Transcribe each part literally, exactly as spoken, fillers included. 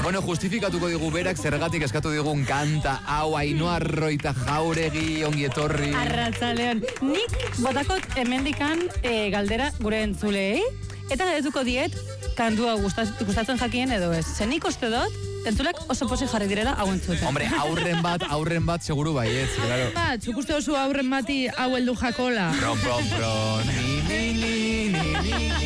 Bueno, justifikatuko digu berak zergatik eskatu digun kanta hau Ainhoa Arroita Jauregi ongi etorri. Arratzaleon. Nik botakot hemendikan e, galdera gure entzulei eta galdetuko diet kantua gustatzen jakien edo ez. Zer nik uste dut entzulek oso posi jarri direla hau entzuten. Hombre, aurren bat, aurren bat seguru baietz, claro. Bat, zuk uste oso aurren bati hau heldu jakola. Pron, pron, pron, ni, ni, ni, ni, ni.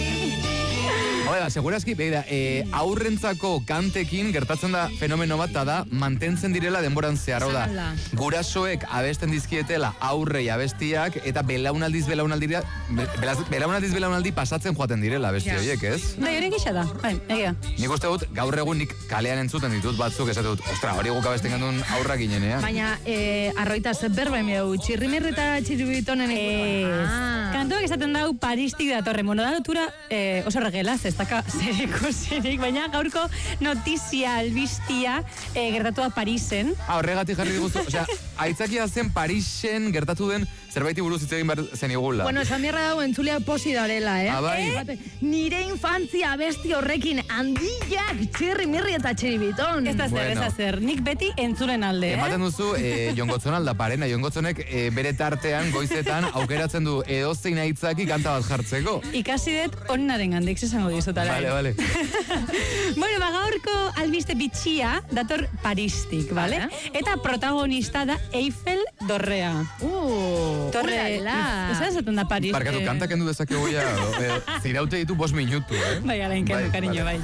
Oiga, segurazki, begira, eh, aurrentzako kantekin gertatzen da fenomeno bat da mantentzen direla denboran zehar, hau da. Gurasoek abesten dizkietela aurrei abestiak eta belaunaldiz belaunaldira, belaunaldiz belaunaldi pasatzen joaten direla abesti horiek, ez? Bai, hori gisa da, bai, egia. Nik uste dut, gaur egun nik kalean entzuten ditut batzuk, esate dut, ostra, hori guk abesten gandun aurra ginenean. Baina, eh, Arroita zer bai miau, txirrimirri eta txirribitonen ikutu. Kantuak esaten dau Paristik datorre, monodatura eh, oso regelaz, ez daka zer ikusirik, baina gaurko notizia albistia eh, gertatu da Parisen. Ah, horregatik jarri diguzu, osea, aitzakia zen Parisen gertatu den zerbaiti buruz hitz egin behar zen igula. Bueno, esan bierra dago entzulea posi darela, eh? Ah, bai. Eh? Nire infantzia besti horrekin handiak txirri mirri eta txiribiton. Ez da zer, Bueno. ez da zer, nik beti entzulen alde, eh? Ematen duzu, eh, Jongotzon alda parena, Jongotzonek eh, bere tartean, goizetan, aukeratzen du edozein aitzaki kanta bat jartzeko. Ikasi dut onaren gandik, zesango dizutara. Vale, vale. Bueno, ba, gaurko albiste bitxia dator Paristik, vale? Eta protagonista da Eiffel dorrea. Uh, Torre, ulala. ez esaten da Paris. Barkatu, eh, kanta kendu dezakegu ja, eh, ziraute ditu bost minutu, eh? Bai, alain kendu, cariño, vale.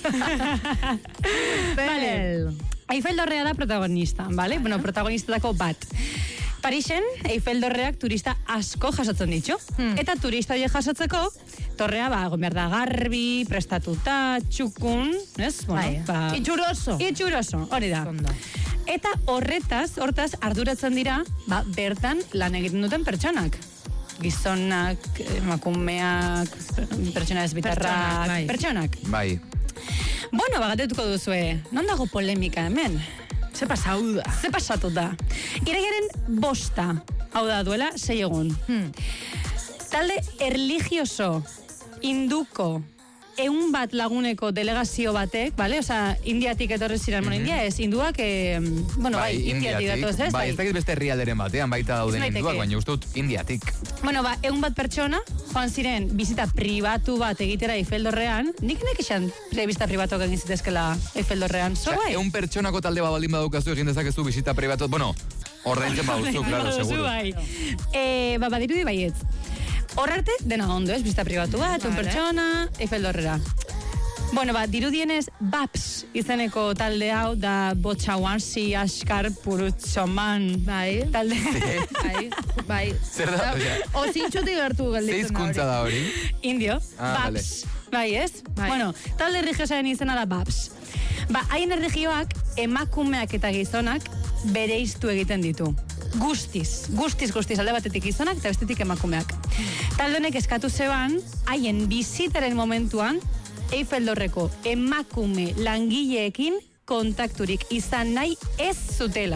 bai. Vale. Eiffel dorrea da protagonista, vale? Bueno, protagonistetako bat. Parisen, Eiffel dorreak turista asko jasotzen ditu. Hmm. Eta turista horiek jasotzeko, torrea, ba, egon behar da garbi, prestatuta, txukun, ez? Bueno, Bai. ba, Itxuroso. Itxuroso, hori da. Ondo. Eta horretaz, hortaz, arduratzen dira, ba, bertan lan egiten duten pertsonak. Gizonak, emakumeak, pertsona ezbitarrak, Pertsonak, bai. pertsonak. Bai. Bueno, bagatetuko duzue, non dago polemika hemen? Ze pasau da. Ze pasatu da? Irailaren bosta, hau da duela, sei egun. Hmm. Talde erligioso, hinduko, eun bat laguneko delegazio batek, vale? Osea, Indiatik etorri ziren, bueno, India ez, hinduak, eh, bueno, bai, Indiatik datoz, ez? Bai, ez dakit beste herrialderen batean baita dauden Ez hinduak, daiteke. baina uste dut Indiatik. Bueno, ba, egun bat pertsona, joan ziren, bizita pribatu bat egitera Eiffel dorrean, nik nek esan bizita pribatuak egin zitezkela Eiffel dorrean, zo bai? Egun pertsonako talde bat baldin badaukazu egin dezakezu bizita pribatu, bueno, ordaintzen baduzu, claro, seguro. Bai. Eh, ba, badirudi baietz. Horrarte, dena ondo, ez, bizita pribatu bat, un Vale. pertsona, Eiffel dorrera. Bueno, ba, dirudienez, B A P S izeneko talde hau da Botxauansi Askar Purutxoman Bai. talde. Bai, bai. Zer da, osea, Ozintxotik gertu ze gelditzen da hizkuntza da hori? Indio, Ah, B A P S. Bai, ez? Bai. Bueno, talde erligiosaren izena da B A P S. Ba, haien erligioak emakumeak eta gizonak bereiztu egiten ditu. Guztiz, guztiz, guztiz, alde batetik gizonak eta bestetik emakumeak. Talde honek eskatu zeban, haien bizitaren momentuan, Eiffel dorreko emakume langileekin kontakturik izan nahi ez zutela.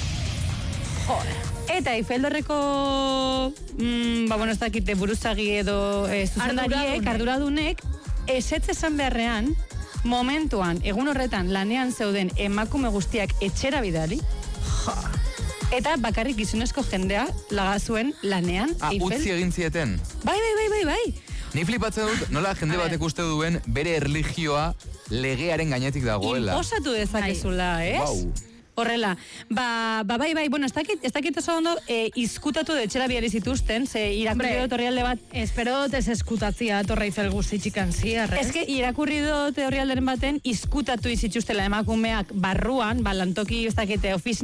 Eta Eiffel dorreko, mm, ba, bueno, ez dakite buruzagi edo eh, zuzendariek, Arduradunek. arduradunek, esetz esan beharrean, momentuan, egun horretan lanean zeuden emakume guztiak etxera bidali, eta bakarrik gizonezko jendea laga zuen lanean Ah, Eiffel. utzi egin zieten. Bai, bai, bai, bai, bai. Ni flipatzen dut, nola jende batek uste duen bere erlijioa legearen gainetik dagoela. Inposatu dezakezula, ez? Wow. Horrela, ba, ba, bai, bai, bueno, ez dakit, ez dakit oso ondo, e, izkutatu de etxera bihari zituzten, ze irakurri Hombre, dut orrialde bat. Espero dut ez eskutatzia torre Eiffel guztitxikan ziar, Ez que irakurri dut orrialderen baten, izkutatu izituztela emakumeak barruan, ba, lantoki, ez dakite, ofizina